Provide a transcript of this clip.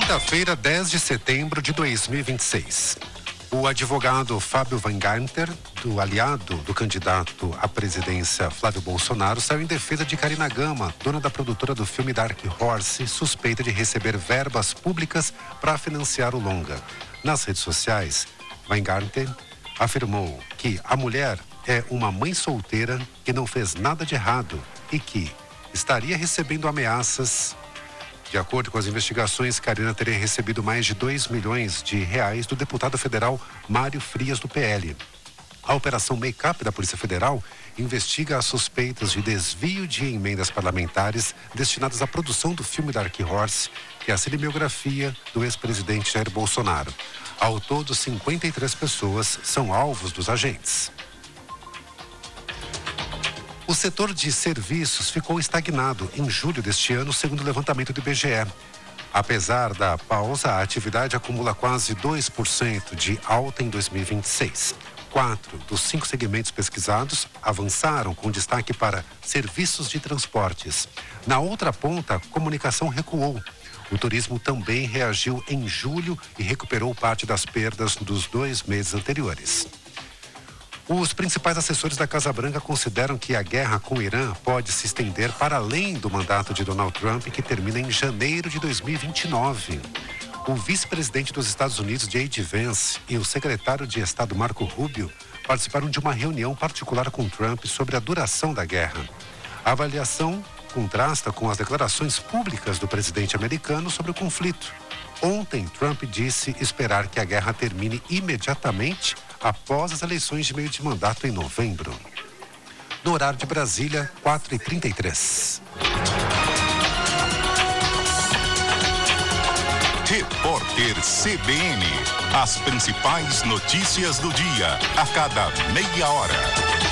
Quinta-feira, 10 de setembro de 2026. O advogado Fábio Weingarten, do aliado do candidato à presidência Flávio Bolsonaro, saiu em defesa de Karina Gama, dona da produtora do filme Dark Horse, suspeita de receber verbas públicas para financiar o longa. Nas redes sociais, Weingarten afirmou que a mulher é uma mãe solteira que não fez nada de errado e que estaria recebendo ameaças. De acordo com as investigações, Karina teria recebido mais de R$2 milhões do deputado federal Mário Frias, do PL. A Operação Make-up da Polícia Federal investiga as suspeitas de desvio de emendas parlamentares destinadas à produção do filme Dark Horse, que é a cinebiografia do ex-presidente Jair Bolsonaro. Ao todo, 53 pessoas são alvos dos agentes. O setor de serviços ficou estagnado em julho deste ano, segundo o levantamento do IBGE. Apesar da pausa, a atividade acumula quase 2% de alta em 2026. 4 dos 5 segmentos pesquisados avançaram, com destaque para serviços de transportes. Na outra ponta, a comunicação recuou. O turismo também reagiu em julho e recuperou parte das perdas dos 2 meses anteriores. Os principais assessores da Casa Branca consideram que a guerra com o Irã pode se estender para além do mandato de Donald Trump, que termina em janeiro de 2029. O vice-presidente dos Estados Unidos, J.D. Vance, e o secretário de Estado, Marco Rubio, participaram de uma reunião particular com Trump sobre a duração da guerra. A avaliação contrasta com as declarações públicas do presidente americano sobre o conflito. Ontem, Trump disse esperar que a guerra termine imediatamente após as eleições de meio de mandato em novembro. No horário de Brasília, 4h33. Repórter CBN. As principais notícias do dia, a cada meia hora.